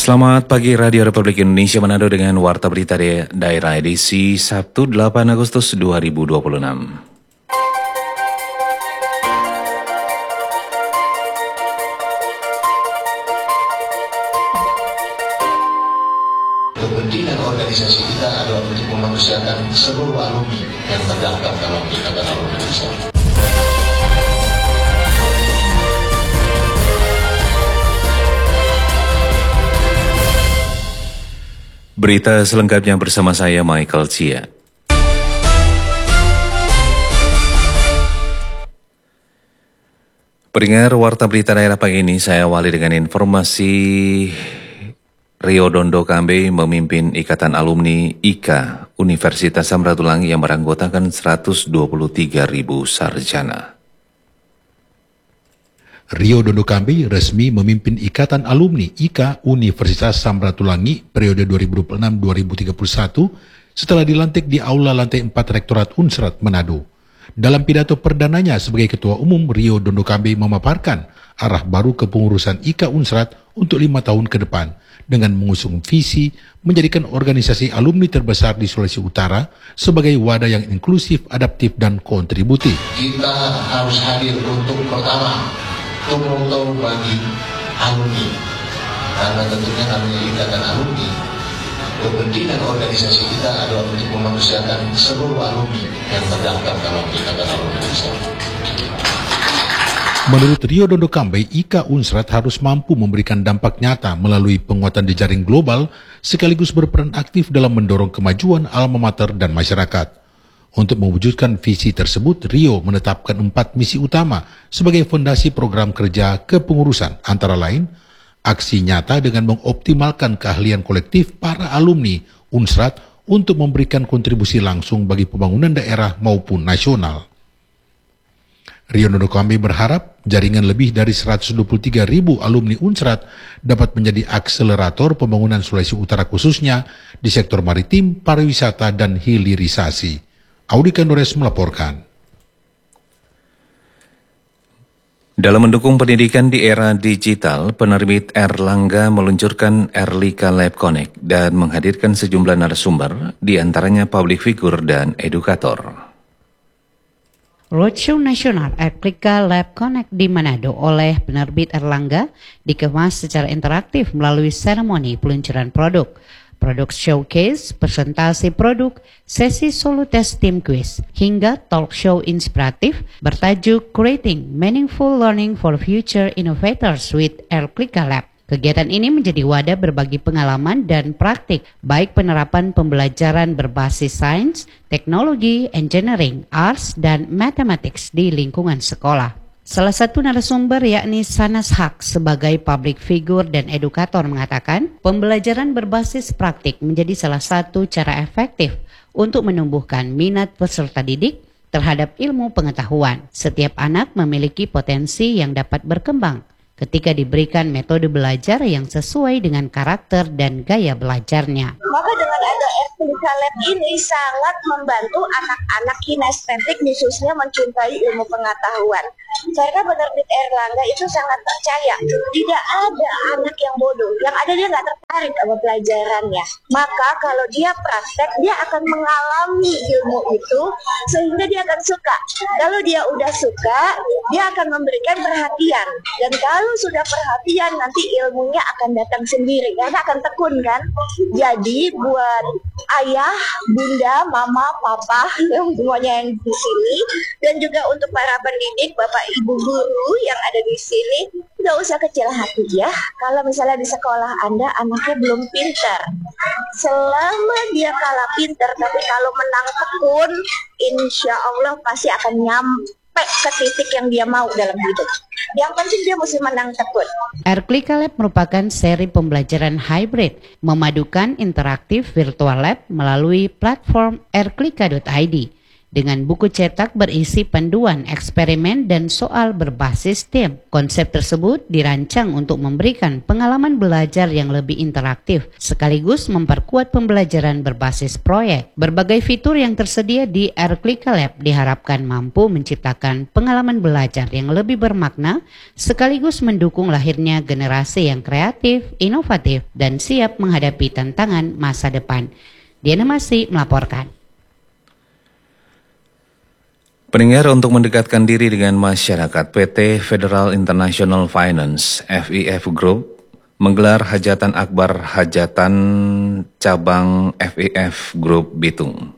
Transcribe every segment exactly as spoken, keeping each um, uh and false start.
Selamat pagi Radio Republik Indonesia Manado dengan Warta Berita Daerah edisi Sabtu delapan Agustus dua ribu dua puluh enam. Kepentingan organisasi kita adalah untuk memanusiakan seluruh alumni yang terdaftar dalam Ikatan Alumni Unsrat. Berita selengkapnya bersama saya Michael Cia. Pendengar Warta Berita Daerah pagi ini saya awali dengan informasi Rio Dondo Kambe memimpin Ikatan Alumni I K A Universitas Samratulangi yang beranggotakan seratus dua puluh tiga ribu sarjana. Rio Dondo Kambe resmi memimpin Ikatan Alumni I K A Universitas Samratulangi periode dua ribu dua puluh enam sampai dua ribu tiga puluh satu setelah dilantik di Aula Lantai empat Rektorat Unsrat Manado. Dalam pidato perdananya sebagai Ketua Umum, Rio Dondo Kambe memaparkan arah baru kepengurusan I K A Unsrat untuk lima tahun ke depan dengan mengusung visi menjadikan organisasi alumni terbesar di Sulawesi Utara sebagai wadah yang inklusif, adaptif, dan kontributif. Kita harus hadir untuk pertama tumbuh tahu bagi alumni, karena tentunya namanya Ikatan Alumni. Kepentingan organisasi kita adalah untuk memanusiakan seluruh alumni yang terdaftar dalam Ikatan Alumni Unsrat. Menurut Rio Dondo Kambe, I K A Unsrat harus mampu memberikan dampak nyata melalui penguatan jejaring global sekaligus berperan aktif dalam mendorong kemajuan alma mater dan masyarakat. Untuk mewujudkan visi tersebut, Rio menetapkan empat misi utama sebagai fondasi program kerja kepengurusan, antara lain, aksi nyata dengan mengoptimalkan keahlian kolektif para alumni Unsrat untuk memberikan kontribusi langsung bagi pembangunan daerah maupun nasional. Rio Dondo Kambe berharap jaringan lebih dari seratus dua puluh tiga ribu alumni Unsrat dapat menjadi akselerator pembangunan Sulawesi Utara khususnya di sektor maritim, pariwisata, dan hilirisasi. Audi Kandores melaporkan. Dalam mendukung pendidikan di era digital, penerbit Erlangga meluncurkan Erlika Lab Connect dan menghadirkan sejumlah narasumber, di antaranya public figure dan edukator. Roadshow Nasional Erlika Lab Connect di Manado oleh penerbit Erlangga dikemas secara interaktif melalui seremoni peluncuran produk, produk showcase, presentasi produk, sesi solo test team quiz, hingga talk show inspiratif bertajuk Creating Meaningful Learning for Future Innovators with Erlika Lab. Kegiatan ini menjadi wadah berbagi pengalaman dan praktik, baik penerapan pembelajaran berbasis sains, teknologi, engineering, arts, dan mathematics di lingkungan sekolah. Salah satu narasumber yakni Sanas Haq sebagai public figure dan edukator mengatakan pembelajaran berbasis praktik menjadi salah satu cara efektif untuk menumbuhkan minat peserta didik terhadap ilmu pengetahuan. Setiap anak memiliki potensi yang dapat berkembang ketika diberikan metode belajar yang sesuai dengan karakter dan gaya belajarnya. Maka dengan ada Erlika Lab ini sangat membantu anak-anak kinestetik khususnya mencintai ilmu pengetahuan. Karena penerbit Erlangga itu sangat percaya tidak ada anak yang bodoh, yang ada dia nggak tertarik sama pelajarannya. Maka kalau dia praktek, dia akan mengalami ilmu itu sehingga dia akan suka. Kalau dia udah suka, dia akan memberikan perhatian. Dan kalau sudah perhatian, nanti ilmunya akan datang sendiri karena akan tekun kan. Jadi buat ayah, bunda, mama, papa, semuanya yang di sini, dan juga untuk para pendidik, bapak, ibu guru yang ada di sini, nggak usah kecil hati ya. Kalau misalnya di sekolah Anda anaknya belum pintar, selama dia kalah pintar, tapi kalau menang tekun, insya Allah pasti akan nyampe ke titik yang dia mau dalam hidup. Yang penting dia mesti menang tekun. Erlika Lab merupakan seri pembelajaran hybrid, memadukan interaktif virtual lab melalui platform erlika dot i d. dengan buku cetak berisi panduan eksperimen dan soal berbasis tim. Konsep tersebut dirancang untuk memberikan pengalaman belajar yang lebih interaktif, sekaligus memperkuat pembelajaran berbasis proyek. Berbagai fitur yang tersedia di Erklika Lab diharapkan mampu menciptakan pengalaman belajar yang lebih bermakna, sekaligus mendukung lahirnya generasi yang kreatif, inovatif, dan siap menghadapi tantangan masa depan. Diana Masih melaporkan. Pendengar, untuk mendekatkan diri dengan masyarakat, P T Federal International Finance F I F Group menggelar Hajatan Akbar Hajatan Cabang F I F Group Bitung.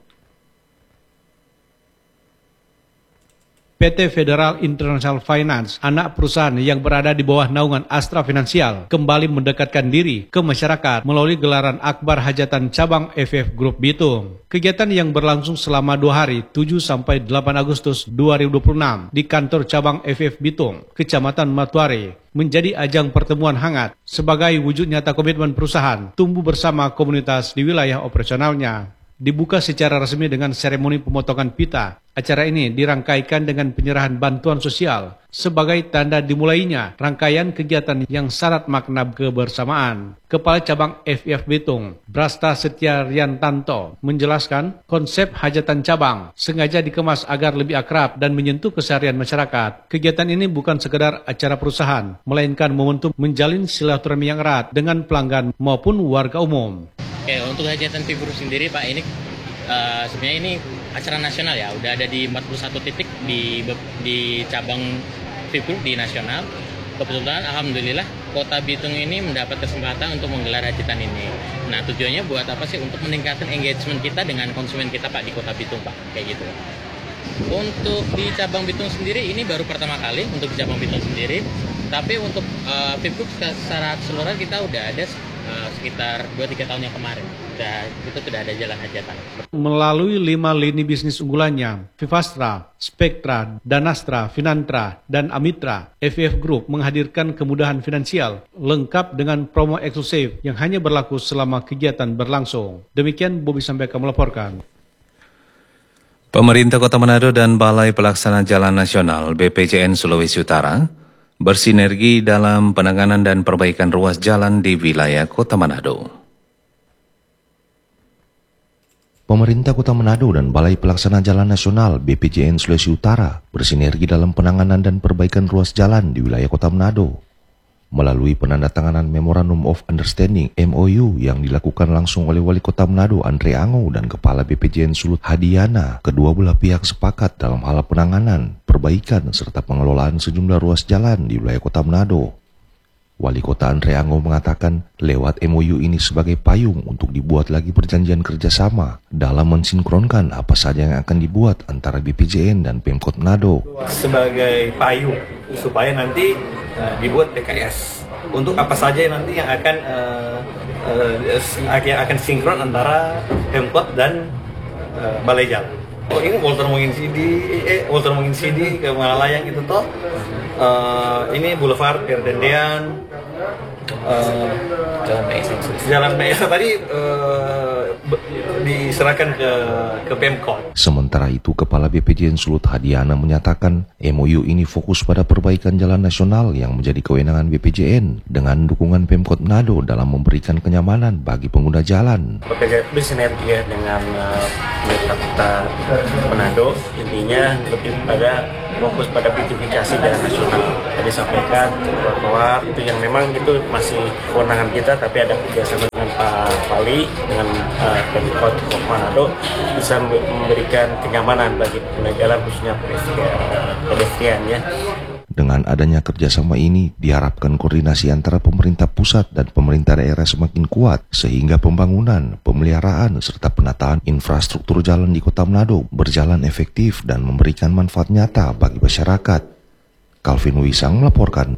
P T Federal International Finance, anak perusahaan yang berada di bawah naungan Astra Finansial, kembali mendekatkan diri ke masyarakat melalui gelaran Akbar Hajatan Cabang F I F Group Bitung. Kegiatan yang berlangsung selama dua hari, tujuh sampai delapan Agustus dua ribu dua puluh enam, di kantor cabang F I F Bitung, Kecamatan Matuare, menjadi ajang pertemuan hangat sebagai wujud nyata komitmen perusahaan tumbuh bersama komunitas di wilayah operasionalnya. Dibuka secara resmi dengan seremoni pemotongan pita. Acara ini dirangkaikan dengan penyerahan bantuan sosial sebagai tanda dimulainya rangkaian kegiatan yang syarat makna kebersamaan. Kepala Cabang F I F Bitung, Brasta Setia Riantanto, menjelaskan konsep hajatan cabang sengaja dikemas agar lebih akrab dan menyentuh keseharian masyarakat. Kegiatan ini bukan sekedar acara perusahaan, melainkan momentum menjalin silaturahmi yang erat dengan pelanggan maupun warga umum. Oke, untuk hajatan F I F Group sendiri, Pak, ini uh, sebenarnya ini acara nasional ya, udah ada di empat puluh satu titik di di cabang F I F Group di nasional. Kebetulan alhamdulillah Kota Bitung ini mendapat kesempatan untuk menggelar hajatan ini. Nah, tujuannya buat apa sih? Untuk meningkatkan engagement kita dengan konsumen kita, Pak, di Kota Bitung, Pak, kayak gitu. Untuk di cabang Bitung sendiri ini baru pertama kali untuk di cabang Bitung sendiri. Tapi untuk uh, F I F Group secara keseluruhan kita udah ada uh, sekitar dua tiga tahun yang kemarin. Udah, itu sudah ada jalan hajatan. Melalui lima lini bisnis unggulannya, Vivastra, Spektra, Danastra, Finantra, dan Amitra, F I F Group menghadirkan kemudahan finansial lengkap dengan promo eksklusif yang hanya berlaku selama kegiatan berlangsung. Demikian Bobi Sampaikan melaporkan. Pemerintah Kota Manado dan Balai Pelaksana Jalan Nasional B P J N Sulawesi Utara bersinergi dalam penanganan dan perbaikan ruas jalan di wilayah Kota Manado. Pemerintah Kota Manado dan Balai Pelaksana Jalan Nasional B P J N Sulawesi Utara bersinergi dalam penanganan dan perbaikan ruas jalan di wilayah Kota Manado melalui penandatanganan Memorandum of Understanding M O U yang dilakukan langsung oleh Wali Kota Manado Andre Ango dan Kepala B P J N Sulut Hadiana. Kedua belah pihak sepakat dalam hal penanganan, perbaikan serta pengelolaan sejumlah ruas jalan di wilayah Kota Manado. Wali Kota Andre Ango mengatakan lewat M O U ini sebagai payung untuk dibuat lagi perjanjian kerjasama dalam mensinkronkan apa saja yang akan dibuat antara B P J N dan Pemkot Manado. Sebagai payung supaya nanti uh, dibuat P K S untuk apa saja nanti yang akan uh, uh, yang akan sinkron antara Pemkot dan uh, Balai Jalan. Oh, ini Walter Mungin Sidi, eh Walter Mungin Sidi ke Malalayang itu toh. Uh, ini Boulevard Perdendean, uh, Jalan P S Jalan P S tadi uh, diserahkan ke ke Pemkot. Sementara itu, Kepala B P J N Sulut Hadiana menyatakan M O U ini fokus pada perbaikan jalan nasional yang menjadi kewenangan B P J N dengan dukungan Pemkot Manado dalam memberikan kenyamanan bagi pengguna jalan. Bersinergi dengan uh, pemerintah Kota Manado, intinya lebih pada fokus pada beautifikasi jalan nasional. Tadi sampaikan trotoar itu yang memang itu masih kewenangan kita, tapi ada kerjasama dengan Pak Wali dengan uh, Pemkot Manado bisa memberikan kenyamanan bagi pengguna jalan khususnya pedestrian ya. Dengan adanya kerjasama ini, diharapkan koordinasi antara pemerintah pusat dan pemerintah daerah semakin kuat, sehingga pembangunan, pemeliharaan, serta penataan infrastruktur jalan di Kota Manado berjalan efektif dan memberikan manfaat nyata bagi masyarakat. Calvin Wisang melaporkan.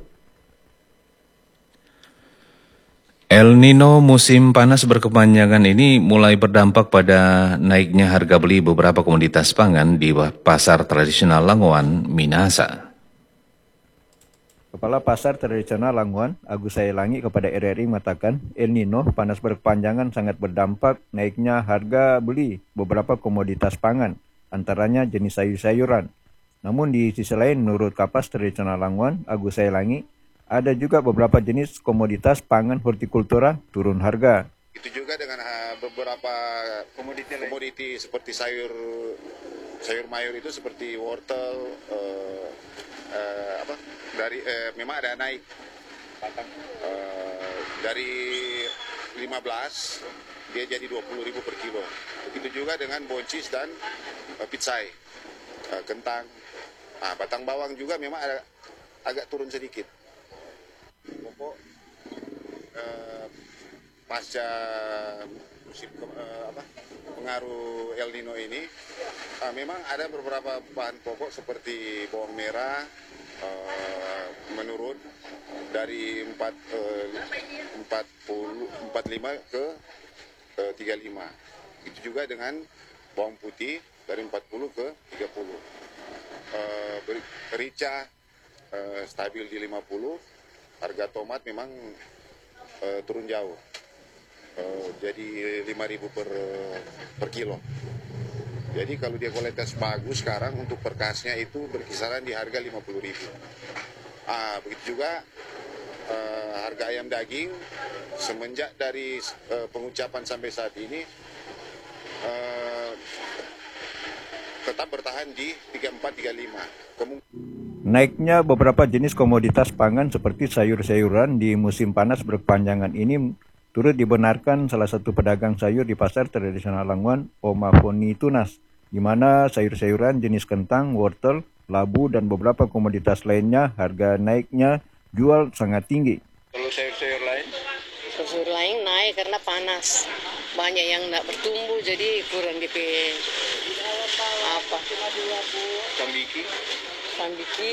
El Nino musim panas berkepanjangan ini mulai berdampak pada naiknya harga beli beberapa komoditas pangan di pasar tradisional Langoan, Minahasa. Kepala Pasar Tradisional Langoan, Agus Sayalangi kepada R R I mengatakan El Nino panas berkepanjangan sangat berdampak naiknya harga beli beberapa komoditas pangan antaranya jenis sayur-sayuran. Namun di sisi lain, menurut Kapas Tradisional Langwan, Agus Sayalangi, ada juga beberapa jenis komoditas pangan hortikultura turun harga. Itu juga dengan uh, beberapa komoditi, komoditi seperti sayur sayur mayur itu seperti wortel, uh, uh, apa dari uh, memang ada naik uh, dari lima belas dia jadi dua puluh ribu per kilo. Begitu juga dengan boncis dan uh, pitsai, uh, kentang, nah, batang bawang juga memang ada, agak turun sedikit. Pokok uh, pasca musim uh, apa pengaruh El Nino ini, uh, memang ada beberapa bahan pokok seperti bawang merah uh, menurun dari empat puluh lima ke uh, tiga puluh lima. Itu juga dengan bawang putih dari empat puluh ke tiga puluh. Uh, rica uh, stabil di lima puluh. Harga tomat memang uh, turun jauh. Uh, jadi lima ribu per, per kilo. Jadi kalau dia kualitas bagus sekarang untuk perkasnya itu berkisaran di harga lima puluh ribu. Ah, begitu juga uh, harga ayam daging semenjak dari uh, pengucapan sampai saat ini uh, tetap bertahan di tiga puluh empat tiga puluh lima. Kemung- Naiknya beberapa jenis komoditas pangan seperti sayur-sayuran di musim panas berkepanjangan ini turut dibenarkan salah satu pedagang sayur di Pasar Tradisional Langwan, Oma Foni Tunas, di mana sayur-sayuran jenis kentang, wortel, labu, dan beberapa komoditas lainnya harga naiknya jual sangat tinggi. Kalau sayur-sayur lain? Sayur lain naik karena panas. Banyak yang tidak bertumbuh jadi kurang D P. Apa? Sambiki? Sambiki.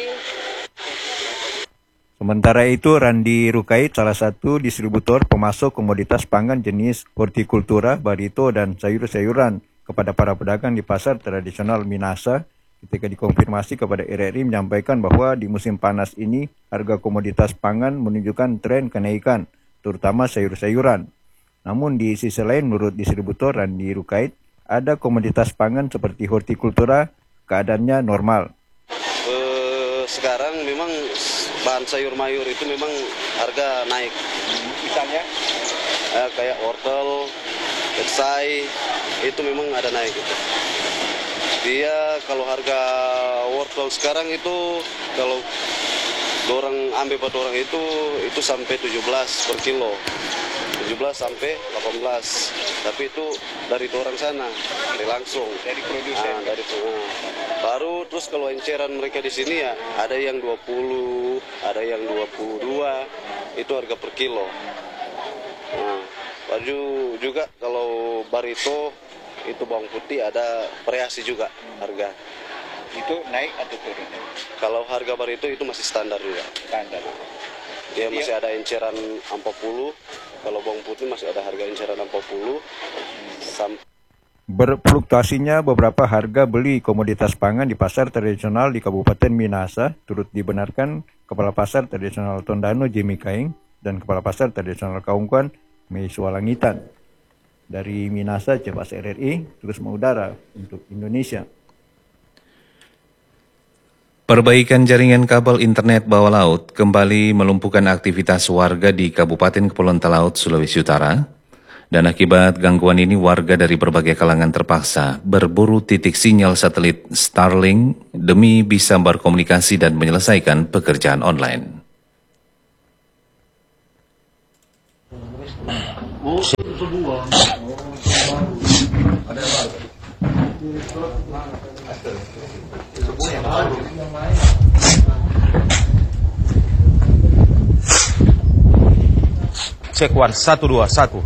Sementara itu, Randi Rukait, salah satu distributor pemasok komoditas pangan jenis hortikultura, barito, dan sayur-sayuran kepada para pedagang di Pasar Tradisional Minasa, ketika dikonfirmasi kepada R R I menyampaikan bahwa di musim panas ini harga komoditas pangan menunjukkan tren kenaikan, terutama sayur-sayuran. Namun di sisi lain, menurut distributor Randi Rukait, ada komoditas pangan seperti hortikultura, keadaannya normal. Uh, sekarang memang bahan sayur mayur itu memang harga naik. Misalnya? Uh, kayak wortel, petsai, itu memang ada naik. Gitu. Dia kalau harga wortel sekarang itu, kalau orang ambil buat orang itu, itu sampai tujuh belas per kilo. tujuh belas sampai delapan belas. Tapi itu dari orang sana, dari langsung. Dari produsen. Nah, dari uh. Baru terus kalau enceran mereka di sini ya ada yang dua puluh, ada yang dua puluh dua, itu harga per kilo. Nah, baju juga kalau barito itu bawang putih ada variasi juga harga. Itu naik atau turun? Kalau harga barito itu masih standar juga. Standar. Dia masih ada enceran empat puluh, kalau bawang putih masih ada harga enceran empat puluh. Sampai Berfluktuasinya beberapa harga beli komoditas pangan di pasar tradisional di Kabupaten Minasa turut dibenarkan Kepala Pasar Tradisional Tondano Jimmy Kaing dan Kepala Pasar Tradisional Kaungkuan Mei Sualangitan. Dari Minasa, Cepas R R I, terus mengudara untuk Indonesia. Perbaikan jaringan kabel internet bawah laut kembali melumpuhkan aktivitas warga di Kabupaten Kepulauan Talaut, Sulawesi Utara. Dan akibat gangguan ini warga dari berbagai kalangan terpaksa berburu titik sinyal satelit Starlink demi bisa berkomunikasi dan menyelesaikan pekerjaan online. Cek one, satu dua satu.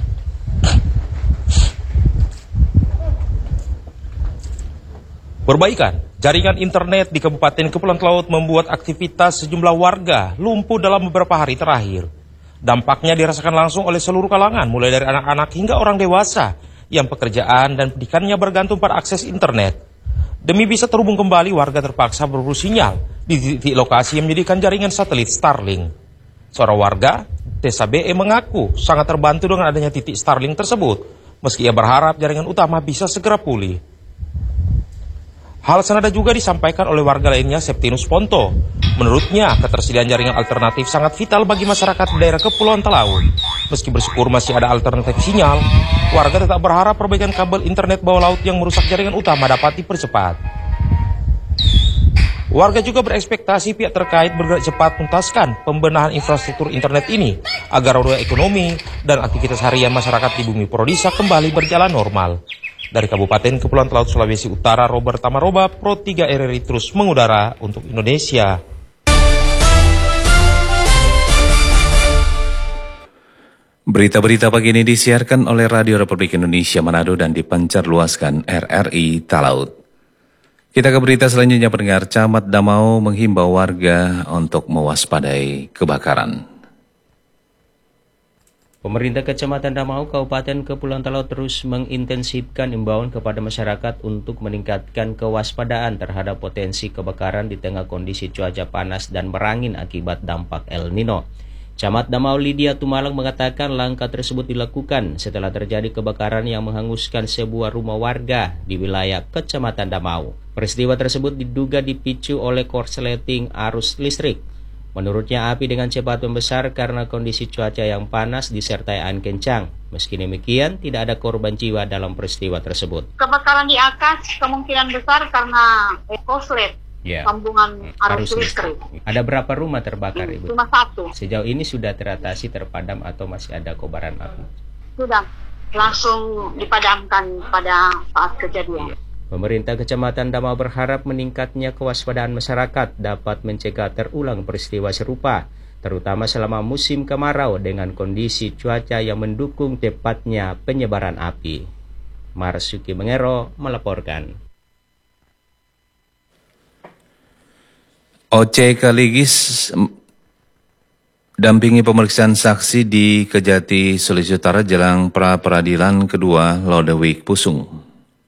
Perbaikan jaringan internet di Kabupaten Kepulauan Talaut membuat aktivitas sejumlah warga lumpuh dalam beberapa hari terakhir. Dampaknya dirasakan langsung oleh seluruh kalangan, mulai dari anak-anak hingga orang dewasa yang pekerjaan dan pendidikannya bergantung pada akses internet. Demi bisa terhubung kembali, warga terpaksa berburu sinyal di titik lokasi yang menyediakan jaringan satelit Starlink. Seorang warga Desa B E mengaku sangat terbantu dengan adanya titik Starlink tersebut, meski ia berharap jaringan utama bisa segera pulih. Hal senada juga disampaikan oleh warga lainnya, Septinus Ponto. Menurutnya, ketersediaan jaringan alternatif sangat vital bagi masyarakat daerah Kepulauan Talaut. Meski bersyukur masih ada alternatif sinyal, warga tetap berharap perbaikan kabel internet bawah laut yang merusak jaringan utama dapat dipercepat. Warga juga berekspektasi pihak terkait bergerak cepat menuntaskan pembenahan infrastruktur internet ini agar roda ekonomi dan aktivitas harian masyarakat di Bumi Prodisa kembali berjalan normal. Dari Kabupaten Kepulauan Talaut, Sulawesi Utara, Robert Tamaroba, Pro tiga R R I terus mengudara untuk Indonesia. Berita-berita pagi ini disiarkan oleh Radio Republik Indonesia Manado dan dipancarluaskan R R I Talaut. Kita ke berita selanjutnya, pendengar. Camat Damau menghimbau warga untuk mewaspadai kebakaran. Pemerintah Kecamatan Damau, Kabupaten Kepulauan Talaut terus mengintensifkan imbauan kepada masyarakat untuk meningkatkan kewaspadaan terhadap potensi kebakaran di tengah kondisi cuaca panas dan merangin akibat dampak El Nino. Camat Damau Lydia Tumalang mengatakan langkah tersebut dilakukan setelah terjadi kebakaran yang menghanguskan sebuah rumah warga di wilayah Kecamatan Damau. Peristiwa tersebut diduga dipicu oleh korsleting arus listrik. Menurutnya api dengan cepat membesar karena kondisi cuaca yang panas disertai angin kencang. Meski demikian, tidak ada korban jiwa dalam peristiwa tersebut. Kebakaran di atas kemungkinan besar karena korslet, yeah. sambungan arus, arus listrik. Ada berapa rumah terbakar, Ibu? Cuma satu. Sejauh ini sudah teratasi, terpadam atau masih ada kobaran api? Sudah, langsung dipadamkan pada saat kejadian. Yeah. Pemerintah Kecamatan Damau berharap meningkatnya kewaspadaan masyarakat dapat mencegah terulang peristiwa serupa, terutama selama musim kemarau dengan kondisi cuaca yang mendukung cepatnya penyebaran api. Marsuki Mengero melaporkan. O C Kaligis dampingi pemeriksaan saksi di Kejati, Sulawesi Utara jelang pra peradilan kedua Lodewijk Pusung.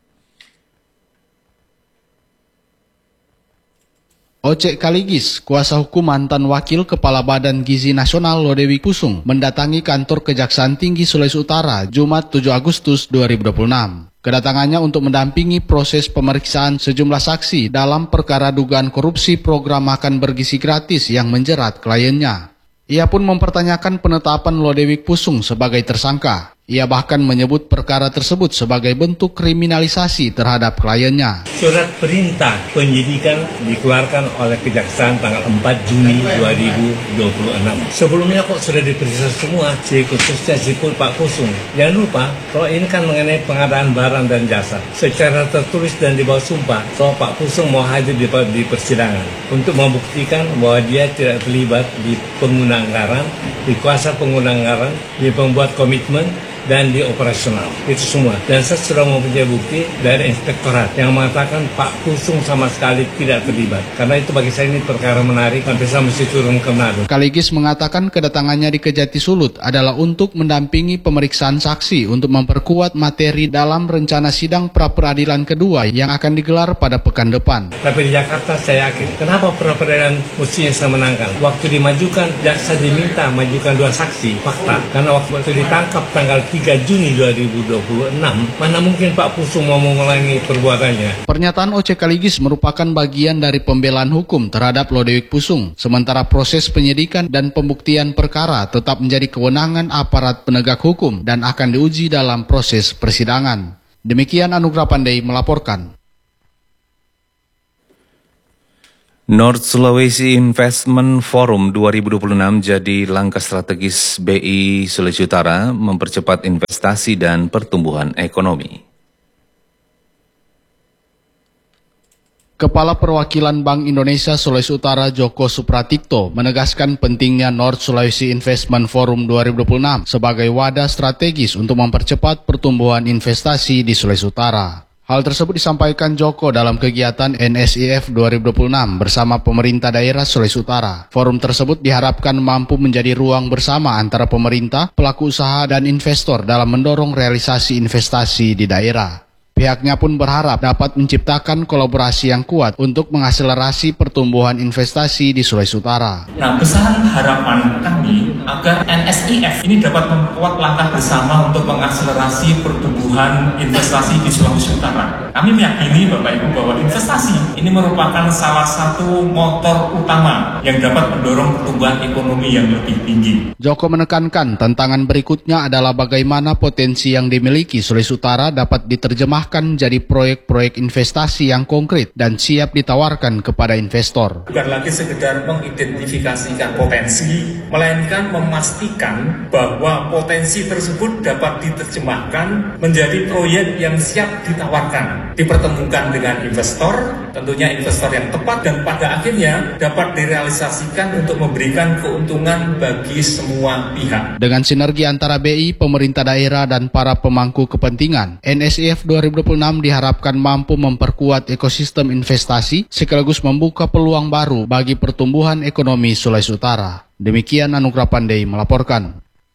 Oce Kaligis, kuasa hukum mantan Wakil Kepala Badan Gizi Nasional Lodewijk Pusung, mendatangi kantor Kejaksaan Tinggi Sulawesi Utara Jumat tujuh Agustus dua ribu dua puluh enam. Kedatangannya untuk mendampingi proses pemeriksaan sejumlah saksi dalam perkara dugaan korupsi program makan bergizi gratis yang menjerat kliennya. Ia pun mempertanyakan penetapan Lodewijk Pusung sebagai tersangka. Ia bahkan menyebut perkara tersebut sebagai bentuk kriminalisasi terhadap kliennya. Surat perintah penyidikan dikeluarkan oleh Kejaksaan tanggal empat Juni dua ribu dua puluh enam. Sebelumnya kok sudah diperiksa semua, si khususnya si Pak Pusung. Jangan lupa, kalau ini kan mengenai pengadaan barang dan jasa. Secara tertulis dan di bawah sumpah, kalau Pak Pusung mau hadir di, di persidangan untuk membuktikan bahwa dia tidak terlibat di pengguna anggaran, di kuasa pengguna anggaran, di pembuat komitmen, dan di operasional, itu semua. Dan saya sudah mempunyai bukti dari inspektorat yang mengatakan Pak Pusung sama sekali tidak terlibat. Karena itu bagi saya ini perkara menarik, sampai saya mesti turun ke Manado. Kaligis mengatakan kedatangannya di Kejati Sulut adalah untuk mendampingi pemeriksaan saksi untuk memperkuat materi dalam rencana sidang pra peradilan kedua yang akan digelar pada pekan depan. Tapi di Jakarta saya yakin, kenapa pra peradilan mestinya saya menangkan? Waktu dimajukan, jaksa diminta majukan dua saksi, fakta. Karena waktu ditangkap tanggal tiga Juni dua ribu dua puluh enam, mana mungkin Pak Pusung mau mengulangi perbuatannya. Pernyataan Oce Kaligis merupakan bagian dari pembelaan hukum terhadap Lodewijk Pusung, sementara proses penyidikan dan pembuktian perkara tetap menjadi kewenangan aparat penegak hukum dan akan diuji dalam proses persidangan. Demikian Anugrah Pandey melaporkan. North Sulawesi Investment Forum dua ribu dua puluh enam jadi langkah strategis B I Sulawesi Utara mempercepat investasi dan pertumbuhan ekonomi. Kepala Perwakilan Bank Indonesia Sulawesi Utara Joko Supratikto menegaskan pentingnya North Sulawesi Investment Forum dua ribu dua puluh enam sebagai wadah strategis untuk mempercepat pertumbuhan investasi di Sulawesi Utara. Hal tersebut disampaikan Joko dalam kegiatan N S I F dua ribu dua puluh enam bersama pemerintah daerah Sulawesi Utara. Forum tersebut diharapkan mampu menjadi ruang bersama antara pemerintah, pelaku usaha, dan investor dalam mendorong realisasi investasi di daerah. Pihaknya pun berharap dapat menciptakan kolaborasi yang kuat untuk mengakselerasi pertumbuhan investasi di Sulawesi Utara. Nah, pesan harapan kami agar N S I F ini dapat memperkuat langkah bersama untuk mengakselerasi pertumbuhan investasi di Sulawesi Utara. Kami meyakini Bapak Ibu bahwa investasi ini merupakan salah satu motor utama yang dapat mendorong pertumbuhan ekonomi yang lebih tinggi. Joko menekankan tantangan berikutnya adalah bagaimana potensi yang dimiliki Sulawesi Utara dapat diterjemahkan jadi proyek-proyek investasi yang konkret dan siap ditawarkan kepada investor. Bukan lagi sekedar mengidentifikasikan potensi, melainkan memastikan bahwa potensi tersebut dapat diterjemahkan menjadi proyek yang siap ditawarkan, dipertemukan dengan investor, tentunya investor yang tepat, dan pada akhirnya dapat direalisasikan untuk memberikan keuntungan bagi semua pihak. Dengan sinergi antara B I, pemerintah daerah, dan para pemangku kepentingan, N S I F dua ribu dua puluh enam diharapkan mampu memperkuat ekosistem investasi sekaligus membuka peluang baru bagi pertumbuhan ekonomi Sulawesi Utara. Demikian Anugrah Pandey melaporkan.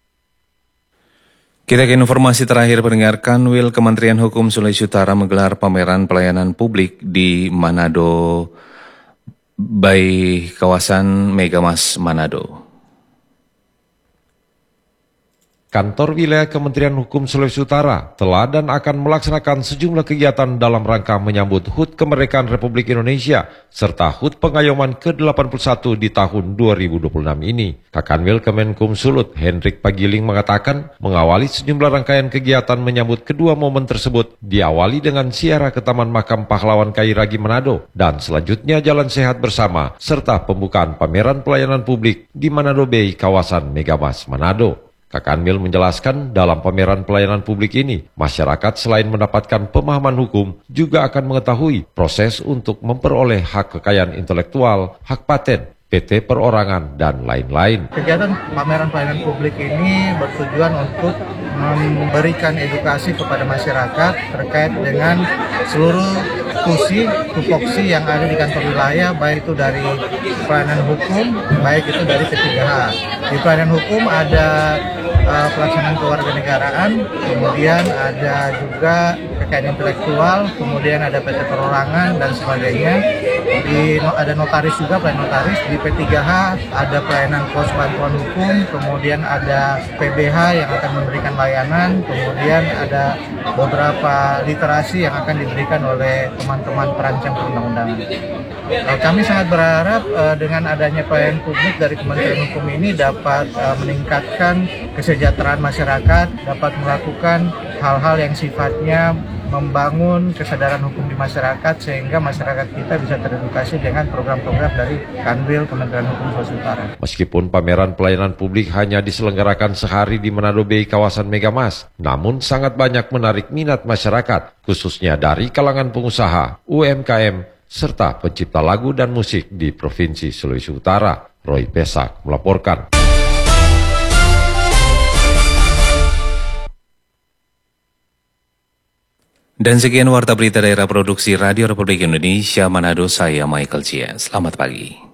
Kita ke informasi terakhir, pendengar. Kanwil Kementerian Hukum Sulawesi Utara menggelar pameran pelayanan publik di Manado by kawasan Megamas Manado. Kantor Wilayah Kementerian Hukum Sulawesi Utara telah dan akan melaksanakan sejumlah kegiatan dalam rangka menyambut H U T Kemerdekaan Republik Indonesia serta H U T Pengayoman ke delapan puluh satu di tahun dua ribu dua puluh enam ini. Kakanwil Kemenkum Sulut, Hendrik Pagiling, mengatakan mengawali sejumlah rangkaian kegiatan menyambut kedua momen tersebut diawali dengan ziarah ke Taman Makam Pahlawan Kairagi Manado dan selanjutnya jalan sehat bersama serta pembukaan pameran pelayanan publik di Manado Bay kawasan Megamas Manado. Kakanwil menjelaskan dalam pameran pelayanan publik ini, masyarakat selain mendapatkan pemahaman hukum, juga akan mengetahui proses untuk memperoleh hak kekayaan intelektual, hak paten, P T perorangan, dan lain-lain. Kegiatan pameran pelayanan publik ini bertujuan untuk memberikan edukasi kepada masyarakat terkait dengan seluruh tusi, tupoksi yang ada di kantor wilayah, baik itu dari pelayanan hukum, baik itu dari P tiga H. Di pelayanan hukum ada uh, pelaksanaan kewarganegaraan, kemudian ada juga kekayaan intelektual, kemudian ada P T perorangan dan sebagainya. Di ada notaris juga, pelayanan notaris. Di P tiga H ada pelayanan pos bantuan hukum, kemudian ada P B H yang akan memberikan layanan, kemudian ada beberapa literasi yang akan diberikan oleh teman-teman perancang perundang-undangan. Kami sangat berharap uh, dengan adanya pelayanan publik dari Kementerian Hukum ini dapat uh, meningkatkan kesejahteraan masyarakat, dapat melakukan hal-hal yang sifatnya membangun kesadaran hukum di masyarakat sehingga masyarakat kita bisa teredukasi dengan program-program dari Kanwil Kementerian Hukum Sulawesi Utara. Meskipun pameran pelayanan publik hanya diselenggarakan sehari di Manado Bay kawasan Megamas, namun sangat banyak menarik minat masyarakat, khususnya dari kalangan pengusaha, U M K M, serta pencipta lagu dan musik di Provinsi Sulawesi Utara. Roy Pesak melaporkan. Dan sekian warta berita daerah produksi Radio Republik Indonesia Manado, saya Michael Cia. Selamat pagi.